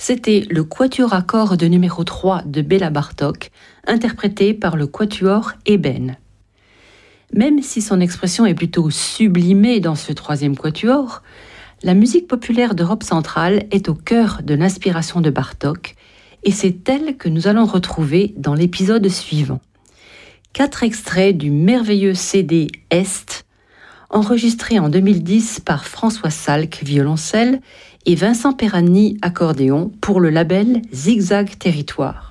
C'était le quatuor à cordes numéro 3 de Béla Bartók, interprété par le quatuor Ébène. Même si son expression est plutôt sublimée dans ce troisième quatuor, la musique populaire d'Europe centrale est au cœur de l'inspiration de Bartók, et c'est elle que nous allons retrouver dans l'épisode suivant. 4 extraits du merveilleux CD Est, enregistré en 2010 par François Salk, violoncelle, et Vincent Perani, accordéon, pour le label Zigzag Territoire.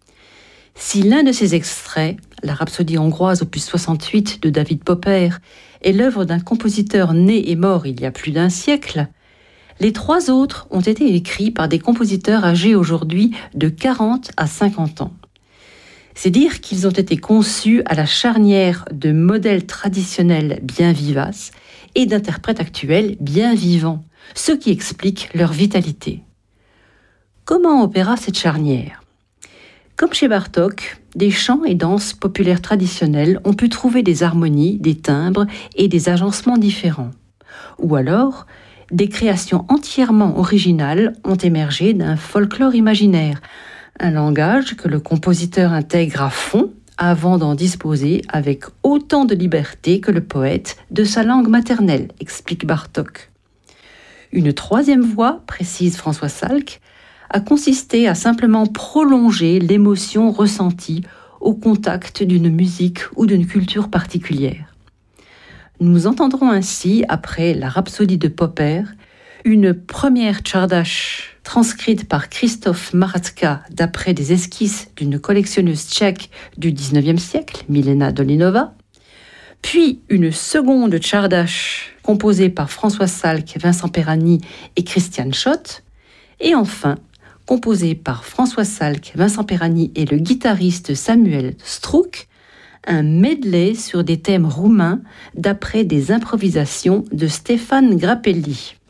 Si l'un de ces extraits, la Rhapsodie hongroise opus 68 de David Popper, est l'œuvre d'un compositeur né et mort il y a plus d'un siècle, les 3 autres ont été écrits par des compositeurs âgés aujourd'hui de 40 à 50 ans. C'est dire qu'ils ont été conçus à la charnière de modèles traditionnels bien vivaces et d'interprètes actuels bien vivants, ce qui explique leur vitalité. Comment opéra cette charnière ? Comme chez Bartók, des chants et danses populaires traditionnels ont pu trouver des harmonies, des timbres et des agencements différents. Ou alors, des créations entièrement originales ont émergé d'un folklore imaginaire, un langage que le compositeur intègre à fond avant d'en disposer avec autant de liberté que le poète de sa langue maternelle, explique Bartók. Une troisième voie, précise François Salk, a consisté à simplement prolonger l'émotion ressentie au contact d'une musique ou d'une culture particulière. Nous entendrons ainsi, après la Rhapsodie de Popper, une première tchardache transcrite par Christophe Maratska d'après des esquisses d'une collectionneuse tchèque du XIXe siècle, Milena Dolinova, puis une seconde tchardache composée par François Salk, Vincent Perani et Christian Schott, et enfin composée par François Salk, Vincent Perani et le guitariste Samuel Strouk, un medley sur des thèmes roumains d'après des improvisations de Stéphane Grappelli.